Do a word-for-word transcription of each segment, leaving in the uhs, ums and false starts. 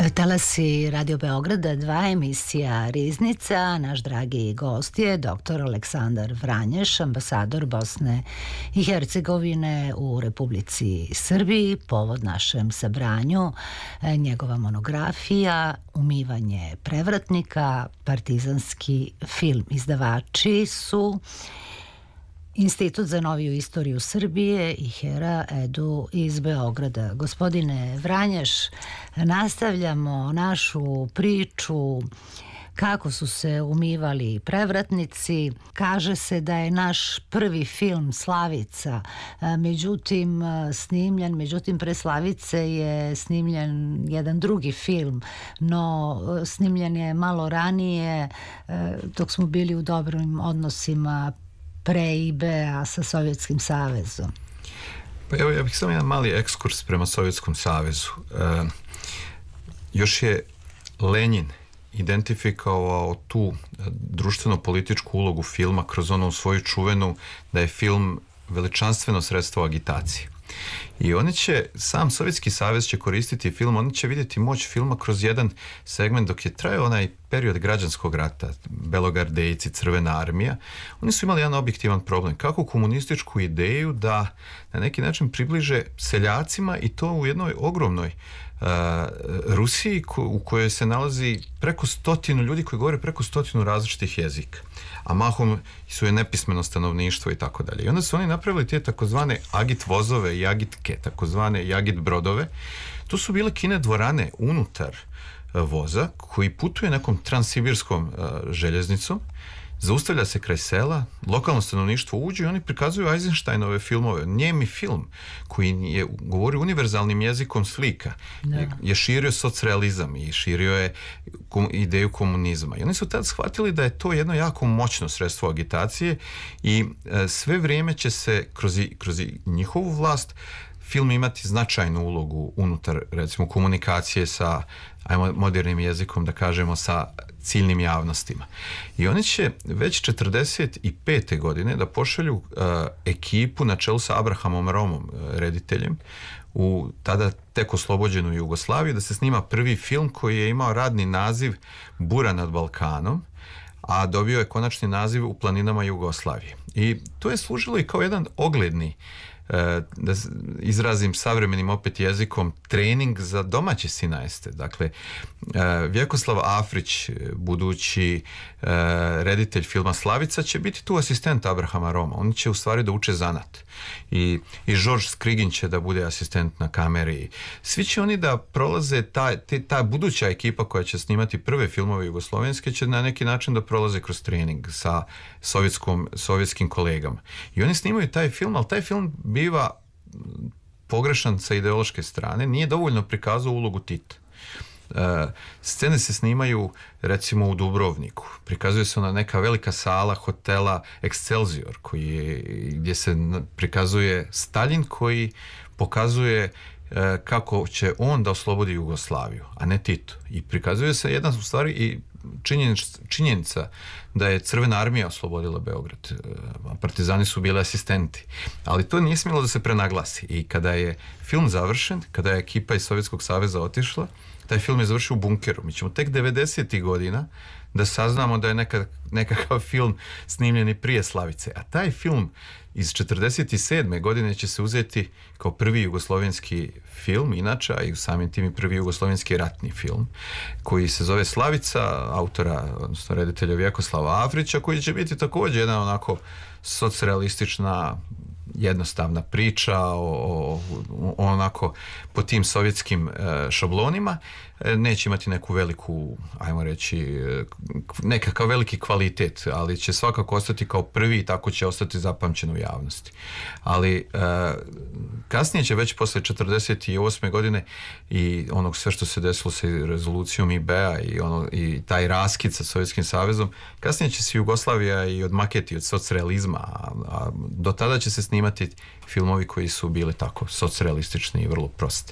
Talasi Radio Beograda, dva emisija Riznica. Naš dragi gost je doktor Aleksandar Vranješ, ambasador Bosne i Hercegovine u Republici Srbiji. Povod našem sabranju njegova monografija Umivanje prevratnika, partizanski film. Izdavači su Institut za noviju istoriju Srbije i Hera Edu iz Beograda. Gospodine Vranješ, nastavljamo našu priču kako su se umivali prevratnici. Kaže se da je naš prvi film Slavica, međutim snimljen, međutim pre Slavice je snimljen jedan drugi film, no snimljen je malo ranije, dok smo bili u dobrim odnosima pre I B A sa Sovjetskim savezom. Pa evo, ja bih samo jedan mali ekskurs prema Sovjetskom savezu. E, još je Lenjin identifikovao tu društveno-političku ulogu filma kroz onu svoju čuvenu da je film veličanstveno sredstvo agitacije. I oni će, sam Sovjetski savez će koristiti film, oni će vidjeti moć filma kroz jedan segment dok je trajao onaj period građanskog rata, Belogardejci, Crvena armija. Oni su imali jedan objektivan problem, kako komunističku ideju da na neki način približe seljacima i to u jednoj ogromnoj uh, Rusiji ko, u kojoj se nalazi preko stotinu ljudi koji govore preko stotinu različitih jezika, a mahom su je nepismeno stanovništvo i tako dalje. I onda su oni napravili te takozvane agit vozove i agitke, takozvane i agit brodove. To su bile kine dvorane unutar voza koji putuje nekom transsibirskom uh, željeznicom, zaustavlja se kraj sela, lokalno stanovništvo uđe i oni prikazuju Eisensteinove filmove. Njemi film koji je govori univerzalnim jezikom slika je, je širio socrealizam i širio je kom, ideju komunizma. I oni su tad shvatili da je to jedno jako moćno sredstvo agitacije i e, sve vrijeme će se kroz, kroz njihovu vlast film imati značajnu ulogu unutar, recimo, komunikacije sa, ajmo modernim jezikom da kažemo, sa ciljnim javnostima. I oni će već četrdeset pete godine da pošalju uh, ekipu na čelu sa Abrahamom Romom, uh, rediteljem, u tada tek oslobođenu Jugoslaviju, da se snima prvi film koji je imao radni naziv Bura nad Balkanom, a dobio je konačni naziv U planinama Jugoslavije. I to je služilo i kao jedan ogledni, da izrazim savremenim opet jezikom, trening za domaće sinaiste. Dakle, Vjekoslav Afrić, budući reditelj filma Slavica, će biti tu asistent Abrahama Roma. Oni će u stvari da uče zanat. I, i Žorž Skrigin će da bude asistent na kameri. Svi će oni da prolaze, ta, te, ta buduća ekipa koja će snimati prve filmove jugoslovenske će na neki način da prolaze kroz trening sa sovjetskom, sovjetskim kolegama. I oni snimaju taj film, ali taj film biva pogrešan sa ideološke strane, nije dovoljno prikazao ulogu Tita. Uh, scene se snimaju recimo u Dubrovniku, prikazuje se ona neka velika sala hotela Excelsior koji je, gdje se prikazuje Stalin koji pokazuje uh, kako će on da oslobodi Jugoslaviju, a ne Tito. I prikazuje se jedna u stvari i činjenica, činjenica da je Crvena armija oslobodila Beograd, a partizani su bili asistenti. Ali to nije smjelo da se prenaglasi. I kada je film završen, kada je ekipa iz Sovjetskog saveza otišla, taj film je završio u bunkeru. Mi ćemo tek devedesetih godina da saznamo da je neka, nekakav film snimljen i prije Slavice. A taj film iz četrdeset sedme godine će se uzeti kao prvi jugoslovenski film, inače, a i samim tim i prvi jugoslovenski ratni film, koji se zove Slavica, autora, odnosno reditelja Vjekoslava Afrića, koji će biti također jedna onako socrealistična, jednostavna priča o, o, onako po tim sovjetskim e, šablonima. E, neće imati neku veliku, ajmo reći, e, nekakav veliki kvalitet, ali će svakako ostati kao prvi i tako će ostati zapamćen u javnosti. Ali e, kasnije će već posle četrdeset osme godine i onog sve što se desilo sa rezolucijom I B A i, ono, i taj raskid sa Sovjetskim savezom, kasnije će se Jugoslavija i odmaketi od socrealizma, a, a do tada će se snimati filmovi koji su bili tako socrealistični i vrlo prosti.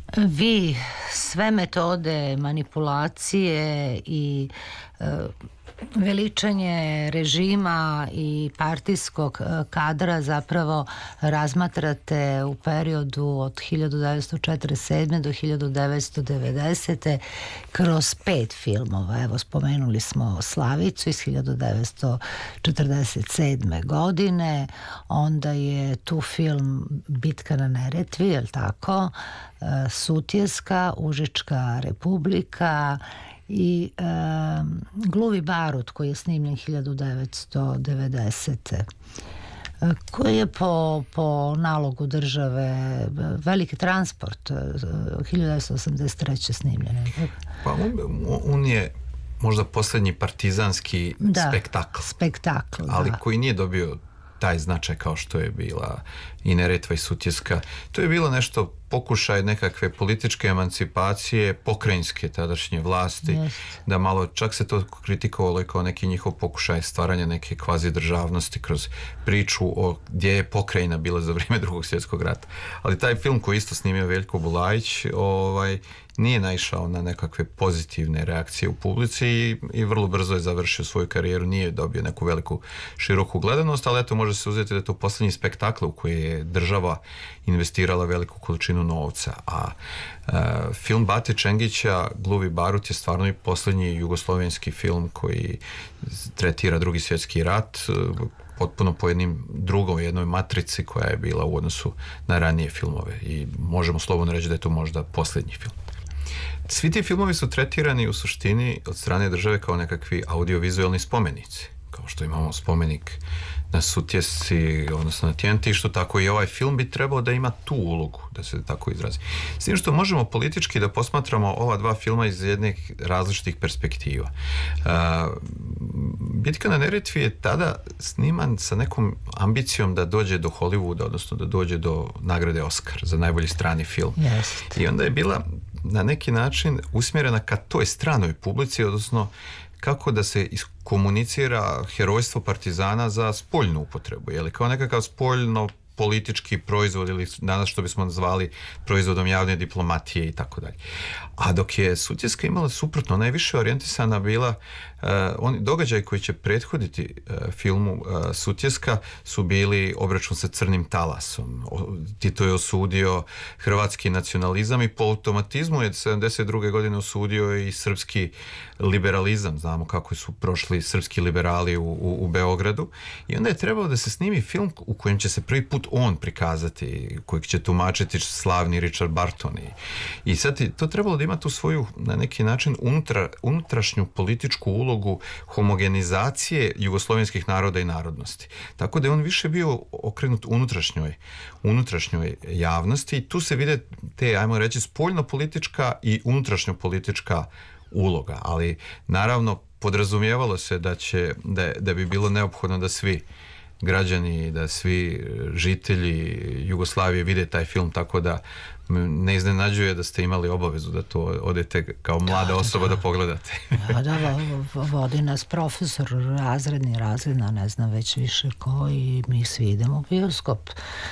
Vi sve metode manipulacije i e, veličanje režima i partijskog kadra zapravo razmatrate u periodu od hiljadu devetsto četrdeset sedme do hiljadu devetsto devedesete kroz pet filmova. Evo, spomenuli smo Slavicu iz hiljadu devetsto četrdeset sedme godine, onda je tu film Bitka na Neretvi, je li tako? Sutjeska, Užička republika i e, Gluvi barut koji je snimljen hiljadu devetsto devedesete koji je po, po nalogu države Veliki transport hiljadu devetsto osamdeset treće snimljen. Pa on, on je možda posljednji partizanski da, spektakl, spektakl ali da. koji nije dobio taj značaj kao što je bila i Neretva i Sutjeska. To je bilo nešto pokušaj nekakve političke emancipacije pokrajinske tadašnje vlasti, yes. da malo, čak se to kritikovalo kao neki njihov pokušaj stvaranja neke kvazi državnosti kroz priču o gdje je pokrajina bila za vrijeme Drugog svjetskog rata. Ali taj film koji isto snimio Veljko Bulajić ovaj, nije naišao na nekakve pozitivne reakcije u publici i, i vrlo brzo je završio svoju karijeru, nije dobio neku veliku široku gledanost, ali eto može se uzeti da je to posljednji spektakl u koji je država investirala veliku količinu novca. A e, film Bate Čengića Gluvi barut je stvarno i posljednji jugoslovenski film koji tretira Drugi svjetski rat potpuno po jednim drugom, jednoj matrici koja je bila u odnosu na ranije filmove i možemo slobodno reći da je to možda posljednji film. Svi ti filmovi su tretirani u suštini od strane države kao nekakvi audiovizualni spomenici, kao što imamo spomenik na Sutjesci, odnosno na Tjentištu, tako i ovaj film bi trebao da ima tu ulogu, da se tako izrazi. S tim što možemo politički da posmatramo ova dva filma iz jednih različitih perspektiva. Uh, Bitka na Neretvi je tada sniman sa nekom ambicijom da dođe do Hollywooda, odnosno da dođe do nagrade Oscar za najbolji strani film. Jest. I onda je bila na neki način usmjerena ka toj stranoj publici, odnosno kako da se iskomunicira herojstvo partizana za spoljnu upotrebu, je li kao nekakav spoljno politički proizvod ili danas što bismo nazvali proizvodom javne diplomatije i tako dalje. A dok je Sutjeska imala suprotno, ona je više orijentisana bila, uh, oni događaji koji će prethoditi uh, filmu uh, Sutjeska su bili obračun sa crnim talasom. O, Tito je osudio hrvatski nacionalizam i po automatizmu je sedamdeset druge godine osudio i srpski liberalizam. Znamo kako su prošli srpski liberali u, u, u Beogradu. I onda je trebalo da se snimi film u kojem će se prvi put on prikazati, kojeg će tumačiti slavni Richard Barton. I, i sad to trebalo da ima tu svoju, na neki način, unutra, unutrašnju političku ulogu homogenizacije jugoslovenskih naroda i narodnosti. Tako da je on više bio okrenut unutrašnjoj, unutrašnjoj javnosti i tu se vide te, ajmo reći, spoljno-politička i unutrašnjo-politička uloga, ali naravno podrazumijevalo se da će, da, da bi bilo neophodno da svi građani, da svi žitelji Jugoslavije vide taj film, tako da ne iznenađuje da ste imali obavezu da to odete kao mlada da, osoba da, da pogledate. Da, da, vodi nas profesor razredni, razredna, ne znam već više ko i mi svi idemo u bioskop.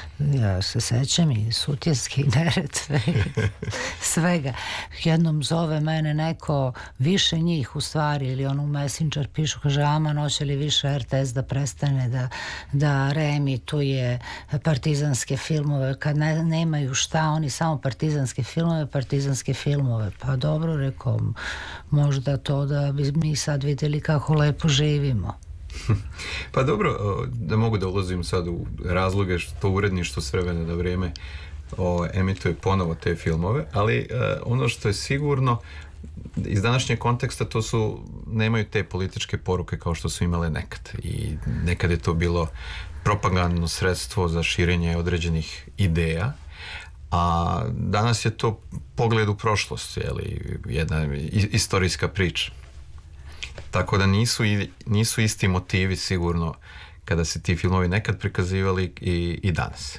Ja se sećam i Sutjeske i Neretve, svega. Jednom zove mene neko, više njih u stvari, ili on u Messenger pišu, kaže, aman, hoće li više er te es da prestane da, da reemituje partizanske filmove, kad ne, nemaju šta, oni samo partizanske filmove, partizanske filmove. Pa dobro, rekao, možda to da bi mi sad vidjeli kako lepo živimo. Pa dobro, da mogu da ulazim sad u razloge što uredništvo s vremena na vrijeme o, emituje ponovo te filmove, ali uh, ono što je sigurno iz današnjeg konteksta to su, nemaju te političke poruke kao što su imale nekad. I nekad je to bilo propagandno sredstvo za širenje određenih ideja, a danas je to pogled u prošlost, jeli, jedna istorijska priča. Tako da nisu, nisu isti motivi sigurno kada se ti filmovi nekad prikazivali i, i danas.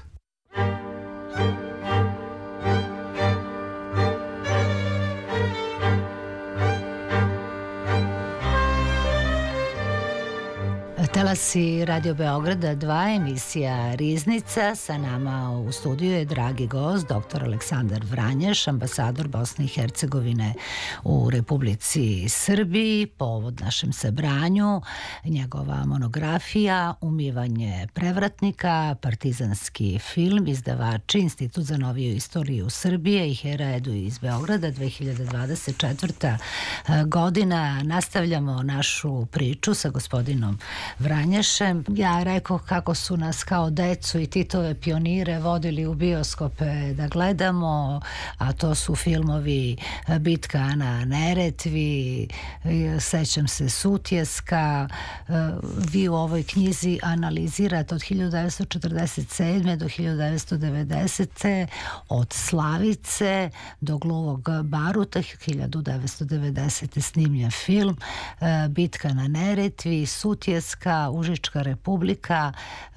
Talasi Radio Beograda dva, emisija Riznica. Sa nama u studiju je dragi gost, doktor Aleksandar Vranješ, ambasador Bosne i Hercegovine u Republici Srbiji. Povod našem sabranju, njegova monografija Umivanje prevratnika, partizanski film, izdavači Institut za noviju istoriju Srbije i Hera Edu iz Beograda, dve hiljade dvadeset četvrta godina. Nastavljamo našu priču sa gospodinom Vranješem. Ja rekao kako su nas kao decu i Titove pionire vodili u bioskope da gledamo, a to su filmovi Bitka na Neretvi, sećam se Sutjeska. Vi u ovoj knjizi analizirate od hiljadu devetsto četrdeset sedme do hiljadu devetsto devedesete od Slavice do Gluvog baruta, hiljadu devetsto devedesete snimljen film Bitka na Neretvi, Sutjeska, Užička republika.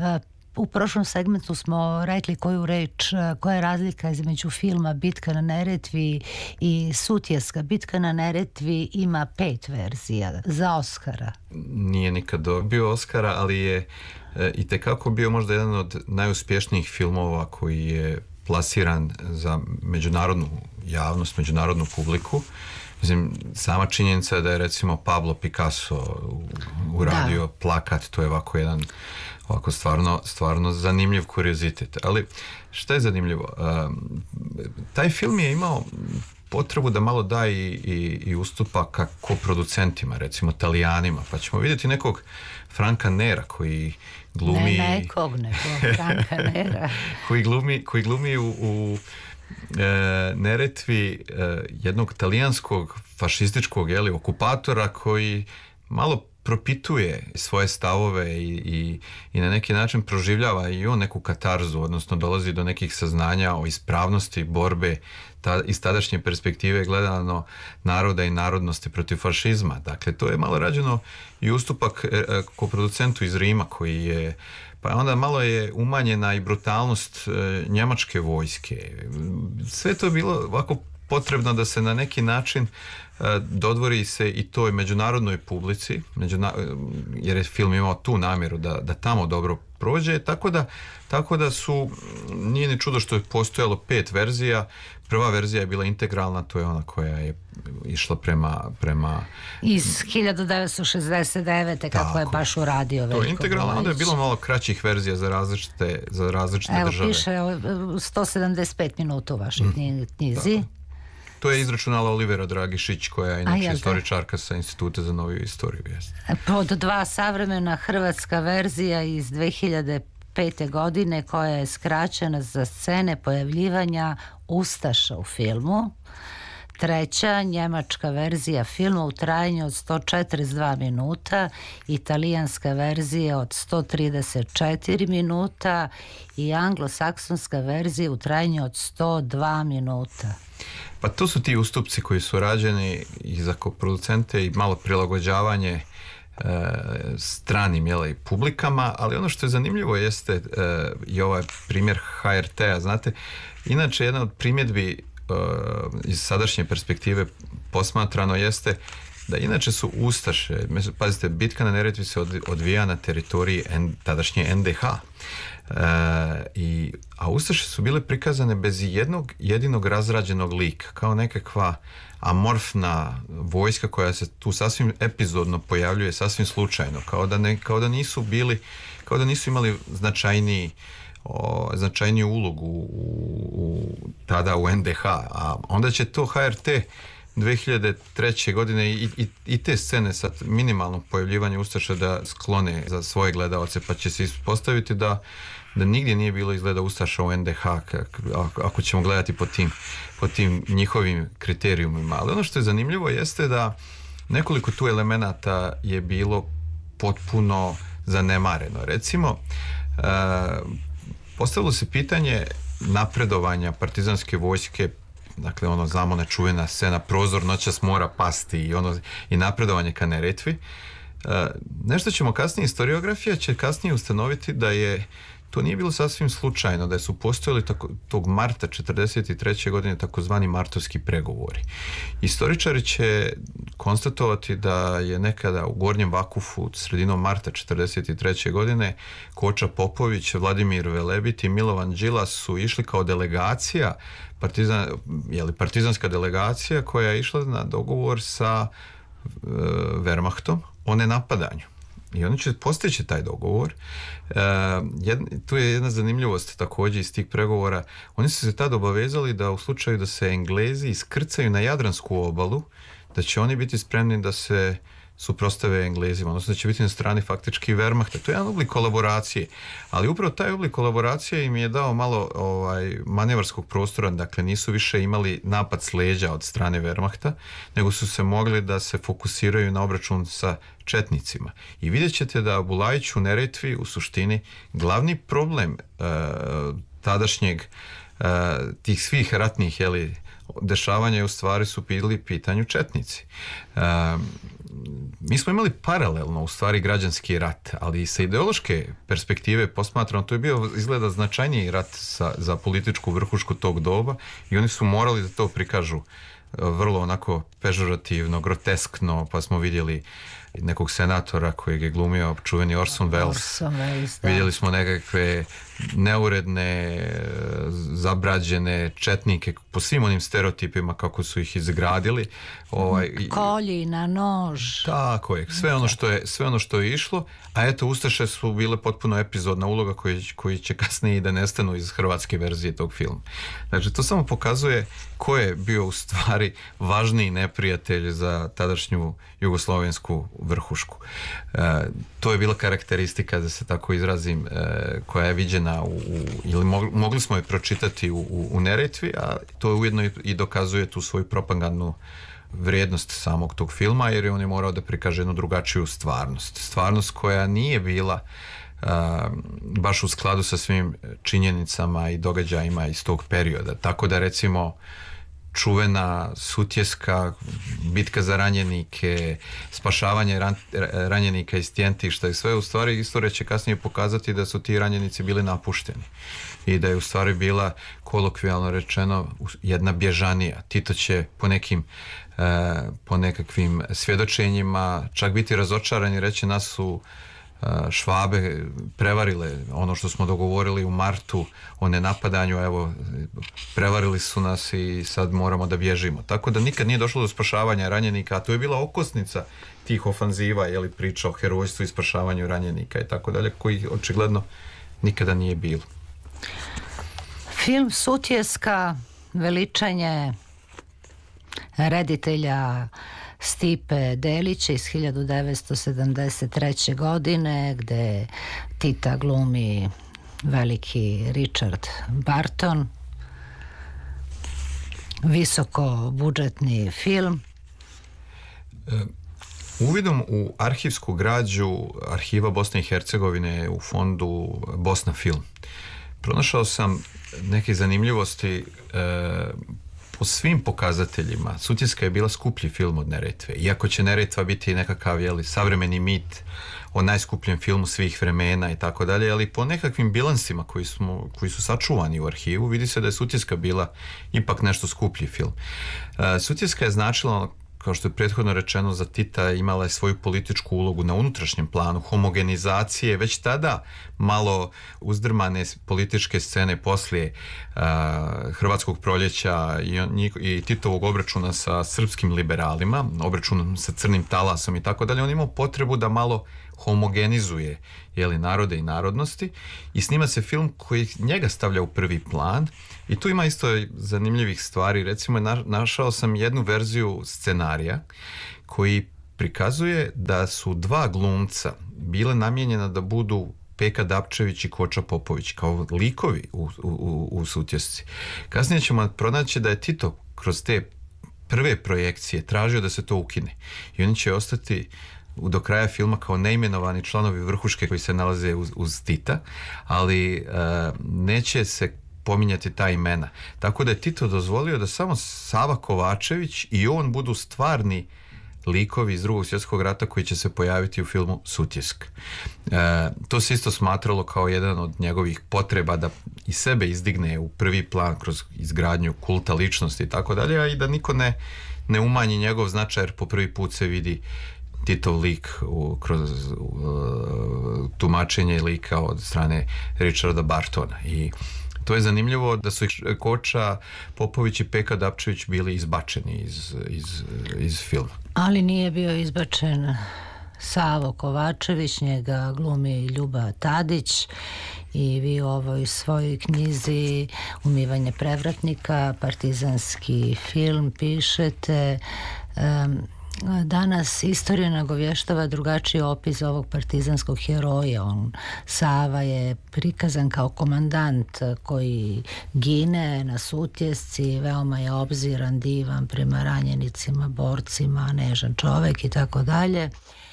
U prošlom segmentu smo rekli koju reč, koja je razlika između filma Bitka na Neretvi i Sutjeska. Bitka na Neretvi ima pet verzija za Oskara. Nije nikad dobio Oskara, ali je e, i tekako bio možda jedan od najuspješnijih filmova koji je plasiran za međunarodnu javnost, međunarodnu publiku. Mislim, sama činjenica da je recimo Pablo Picasso uradio da. plakat, to je ovako jedan ovako stvarno, stvarno zanimljiv kuriozitet. Ali šta je zanimljivo? Um, taj film je imao potrebu da malo da i, i, i ustupa kako producentima, recimo Talijanima, pa ćemo vidjeti nekog Franka Nera koji glumi... Ne nekog, nego Franka Nera. koji glumi, koji glumi u... u E, Neretvi e, jednog talijanskog fašističkog jeli, okupatora koji malo propituje svoje stavove i, i, i na neki način proživljava i on neku katarzu, odnosno dolazi do nekih saznanja o ispravnosti borbe ta, iz tadašnje perspektive gledano naroda i narodnosti protiv fašizma. Dakle, to je malo rađeno i ustupak e, koproducentu iz Rima koji je, pa onda malo je umanjena i brutalnost e, njemačke vojske. Sve to je bilo ovako potrebno da se na neki način e, dodvori se i toj međunarodnoj publici, međuna, jer je film imao tu namjeru da, da tamo dobro prođe, tako da, tako da su, nije ni čudo što je postojalo pet verzija. Prva verzija je bila integralna, to je ona koja je išla prema... prema... Iz hiljadu devetsto šezdeset devete kako tako je baš uradio Veljko. To je integralna, onda je bilo malo kraćih verzija za različite, za različite Evo, države. Evo, piše sto sedamdeset pet minuta u vašoj mm. knjizi. Tako. To je izračunala Olivera Dragišić, koja je inače istoričarka sa Instituta za noviju istoriju. Jest. Pod dva savremena hrvatska verzija iz dve hiljade pete godine koja je skraćena za scene pojavljivanja ustaša u filmu. Treća, njemačka verzija filma u trajanju od sto četrdeset dva minuta, italijanska verzija od sto trideset četiri minuta i anglosaksonska verzija u trajanju od sto dva minuta. Pa to su ti ustupci koji su rađeni i za producente i malo prilagođavanje e, stranim jeli, publikama, ali ono što je zanimljivo jeste e, i ovaj primjer ha er te-a, znate, inače jedna od primjedbi e, iz sadašnje perspektive posmatrano jeste da inače su ustaše, pazite, Bitka na Neretvi se odvija na teritoriji en, tadašnje en de ha. E, i, a ustaše su bile prikazane bez jednog jedinog razrađenog lika, kao nekakva amorfna vojska koja se tu sasvim epizodno pojavljuje, sasvim slučajno, kao da, ne, kao da nisu bili, kao da nisu imali značajniji o, značajniju ulogu u, u, tada u en de ha, a onda će to ha er te dve hiljade treće godine i, i, i te scene sa minimalnog pojavljivanja ustaša da sklone za svoje gledaoce, pa će se ispostaviti da, da nigdje nije bilo izgleda ustaša u en de ha, ako ćemo gledati po tim, po tim njihovim kriterijumima. Ali ono što je zanimljivo jeste da nekoliko tu elemenata je bilo potpuno zanemareno. Recimo, e, postavilo se pitanje napredovanja partizanske vojske, dakle ono znamo nečuvena scena prozor noćas mora pasti i ono i napredovanje ka Neretvi. E, nešto ćemo kasnije, historiografija će kasnije ustanoviti da je to nije bilo sasvim slučajno, da su postojali tako, tog marta četrdeset treće godine takozvani martovski pregovori. Istoričari će konstatovati da je nekada u Gornjem Vakufu sredinom marta četrdeset treće godine Koča Popović, Vladimir Velebit i Milovan Đilas su išli kao delegacija, partizan, jeli, partizanska delegacija koja je išla na dogovor sa e, Wehrmachtom o nenapadanju. I oni će postići taj dogovor. E, jed, tu je jedna zanimljivost također iz tih pregovora. Oni su se tad obavezali da u slučaju da se Englezi iskrcaju na Jadransku obalu, da će oni biti spremni da se suprostave Englezima, odnosno da će biti na strani faktički Wehrmachta. To je jedan oblik kolaboracije, ali upravo taj oblik kolaboracije im je dao malo ovaj, manevarskog prostora, dakle nisu više imali napad s leđa od strane Wehrmachta, nego su se mogli da se fokusiraju na obračun sa četnicima. I vidjet ćete da Bulajić u Neretvi u suštini glavni problem e, tadašnjeg e, tih svih ratnih, jeli, dešavanja u stvari su bili pitanju četnici. E, mi smo imali paralelno u stvari građanski rat, ali sa ideološke perspektive posmatrano, to je bio izgleda značajniji rat sa, za političku vrhušku tog doba i oni su morali da to prikažu vrlo onako pežorativno, groteskno, pa smo vidjeli nekog senatora kojeg je glumio čuveni Orson Welles. Orson Welles, da. Vidjeli smo nekakve neuredne, zabrađene četnike po svim onim stereotipima kako su ih izgradili. Ovaj, kolji na nož. Tako je, sve ono što je, sve ono što je išlo, a eto, Ustaše su bile potpuno epizodna uloga koji, koji će kasnije i da nestanu iz hrvatske verzije tog filma. Znači, to samo pokazuje ko je bio u stvari važniji neprijatelj za tadašnju jugoslovensku vrhušku. E, to je bila karakteristika, da se tako izrazim, e, koja je viđena u, u, ili mogli smo je pročitati u, u, u Neretvi, a to ujedno i, i dokazuje tu svoju propagandnu vrijednost samog tog filma, jer je on je morao da prikaže jednu drugačiju stvarnost. Stvarnost koja nije bila uh, baš u skladu sa svim činjenicama i događajima iz tog perioda. Tako da recimo čuvena Sutjeska, bitka za ranjenike, spašavanje ran, ranjenika iz Tjentišta i sve, u stvari istorija će kasnije pokazati da su ti ranjenici bili napušteni i da je u stvari bila, kolokvijalno rečeno, jedna bježanija. Tito će po nekim e, po nekakvim svjedočenjima čak biti razočaran i reći nas su Švabe prevarile ono što smo dogovorili u martu o nenapadanju, evo prevarili su nas i sad moramo da bježimo. Tako da nikad nije došlo do spašavanja ranjenika, a to je bila okosnica tih ofanziva, je li, priča o herojstvu i spašavanju ranjenika i tako dalje, koji očigledno nikada nije bilo. Film Sutjeska, veličanje reditelja Stipe Delića iz hiljadu devetsto sedamdeset treće. godine, gde Tita glumi veliki Richard Barton. Visoko budžetni film. Uvidom u arhivsku građu Arhiva Bosne i Hercegovine u fondu Bosna Film pronašao sam neke zanimljivosti. e, Po svim pokazateljima Sutjeska je bila skuplji film od Neretve. Iako će Neretva biti nekakav, jeli, savremeni mit o najskupljem filmu svih vremena i tako dalje, ali po nekakvim bilansima koji, smo, koji su sačuvani u arhivu, vidi se da je Sutjeska bila ipak nešto skuplji film. Uh, Sutjeska je značila, kao što je prethodno rečeno, za Tita, imala je svoju političku ulogu na unutrašnjem planu, homogenizacije, već tada malo uzdrmane političke scene poslije uh, Hrvatskog proljeća i, on, i Titovog obračuna sa srpskim liberalima, obračunom sa crnim talasom i tako dalje. On imao potrebu da malo homogenizuje, jeli, narode i narodnosti i snima se film koji njega stavlja u prvi plan. I tu ima isto zanimljivih stvari. Recimo, našao sam jednu verziju scenarija koji prikazuje da su dva glumca bile namijenjena da budu Peka Dapčević i Koča Popović kao likovi u, u, u Sutjesci. Kasnije ćemo pronaći da je Tito kroz te prve projekcije tražio da se to ukine. I oni će ostati do kraja filma kao neimenovani članovi vrhuške koji se nalaze uz, uz Tita, ali uh, neće se pominjati ta imena. Tako da je Tito dozvolio da samo Sava Kovačević i on budu stvarni likovi iz Drugog svjetskog rata koji će se pojaviti u filmu Sutjesk. E, to se isto smatralo kao jedan od njegovih potreba da i sebe izdigne u prvi plan kroz izgradnju kulta ličnosti i tako dalje, a i da niko ne, ne umanji njegov značaj, jer po prvi put se vidi Titov lik u, kroz uh, tumačenje lika od strane Richarda Bartona. I to je zanimljivo da su Koča, Popović i Peka Dapčević bili izbačeni iz, iz, iz filma. Ali nije bio izbačen Savo Kovačević, njega glumi Ljuba Tadić, i vi u ovoj svojoj knjizi Umivanje prevratnika, partizanski film, pišete um, danas istorija nagovještava drugačiji opis ovog partizanskog heroja. On, Sava, je prikazan kao komandant koji gine na Sutjesci, veoma je obziran, divan prema ranjenicima, borcima, nežan čovek i tako dalje.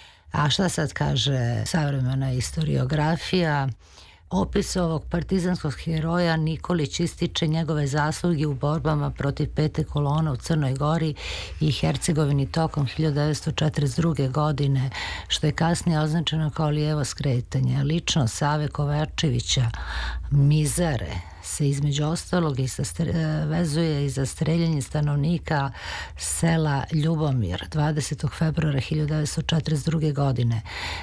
A šta sad kaže savremena historiografija? Opis ovog partizanskog heroja Nikolić ističe njegove zasluge u borbama protiv pete kolone u Crnoj Gori i Hercegovini tokom hiljadu devetsto četrdeset druge. godine, što je kasnije označeno kao lijevo skretanje. Lično Save Kovačevića, Mizare, se između ostalog i vezuje i za streljanje stanovnika sela Ljubomir dvadesetog februara hiljadu devetsto četrdeset druge. godine.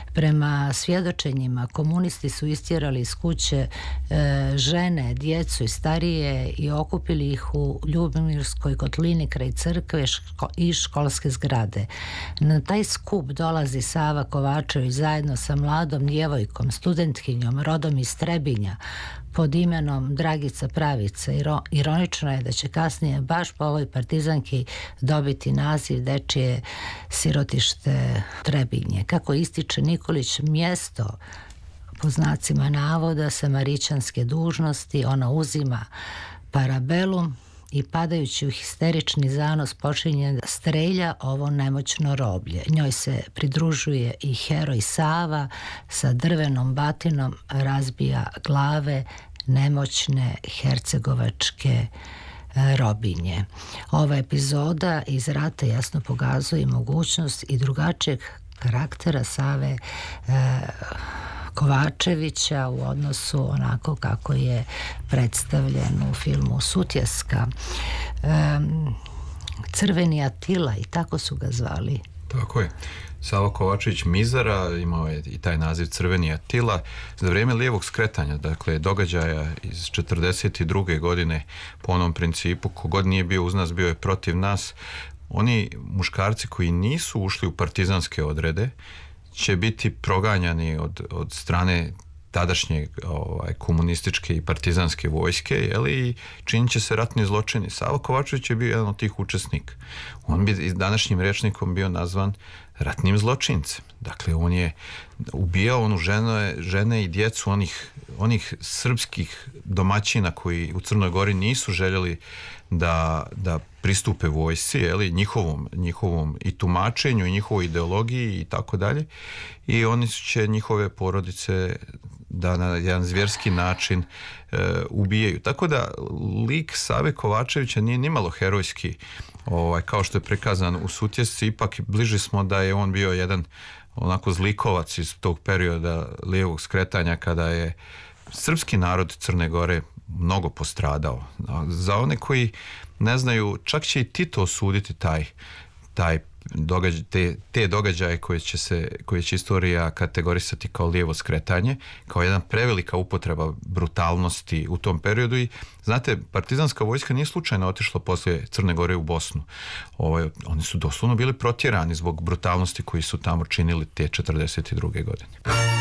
Prema svjedočenjima, komunisti su istjerali iz kuće e, žene, djecu i starije i okupili ih u Ljubomirskoj kotlini kraj crkve ško, i školske zgrade. Na taj skup dolazi Sava Kovačević zajedno sa mladom djevojkom, studentkinjom, rodom iz Trebinja, pod imenom Dragica Pravica. Ironično je da će kasnije baš po ovoj partizanki dobiti naziv dečije sirotište Trebinje. Kako ističe Nikolić, mjesto po znacima navoda sa marićanske dužnosti ona uzima parabelum i padajući u histerični zanos počinje da strelja ovo nemoćno roblje. Njoj se pridružuje i heroj Sava sa drvenom batinom, razbija glave nemoćne hercegovačke robinje. Ova epizoda iz rata jasno pokazuje mogućnost i drugačijeg karaktera Save e, Kovačevića u odnosu onako kako je predstavljen u filmu Sutjeska. Um, Crveni Atila, i tako su ga zvali. Tako je. Savo Kovačević Mizara imao je i taj naziv Crveni Atila za vrijeme lijevog skretanja, dakle događaja iz četrdeset druge. godine po onom principu, kogod nije bio uz nas bio je protiv nas. Oni muškarci koji nisu ušli u partizanske odrede će biti proganjani od, od strane tadašnje ovaj, komunističke i partizanske vojske, jeli, i činit će se ratni zločini. Savo Kovačević je bio jedan od tih učesnika. On bi današnjim rečnikom bio nazvan ratnim zločincem. Dakle, on je ubijao onu žene, žene i djecu onih, onih srpskih domaćina koji u Crnoj Gori nisu željeli da, da pristupe vojsci, jeli, njihovom, njihovom i tumačenju i njihovoj ideologiji i tako dalje. I oni će njihove porodice da na jedan zvjerski način e, ubijaju. Tako da lik Save Kovačevića nije nimalo herojski, ovaj, kao što je prikazan u Sutjesci. Ipak bliži smo da je on bio jedan onako zlikovac iz tog perioda lijevog skretanja kada je srpski narod Crne Gore mnogo postradao. Za one koji ne znaju, čak će i Tito osuditi taj, taj događaj, te, te događaje koje će, se, koje će istorija kategorisati kao lijevo skretanje, kao jedna prevelika upotreba brutalnosti u tom periodu. I znate, partizanska vojska nije slučajno otišla poslije Crne Gore u Bosnu. Ovo, oni su doslovno bili protjerani zbog brutalnosti koji su tamo činili te četrdeset druge. godine.